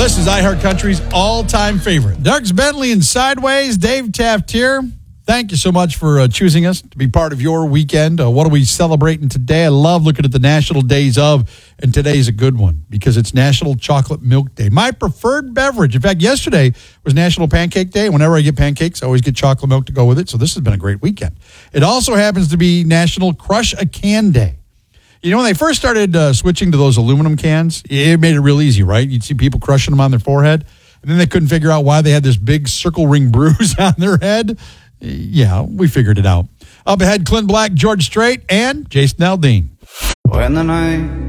This is iHeart Country's all-time favorite. Doug's Bentley and Sideways, Dave Taft here. Thank you so much for choosing us to be part of your weekend. What are we celebrating today? I love looking at the national days of, and today's a good one because it's National Chocolate Milk Day. My preferred beverage. In fact, yesterday was National Pancake Day. Whenever I get pancakes, I always get chocolate milk to go with it, so this has been a great weekend. It also happens to be National Crush a Can Day. You know, when they first started switching to those aluminum cans, it made it real easy, right? You'd see people crushing them on their forehead, and then they couldn't figure out why they had this big circle ring bruise on their head. Yeah, we figured it out. Up ahead, Clint Black, George Strait, and Jason Aldean. When the night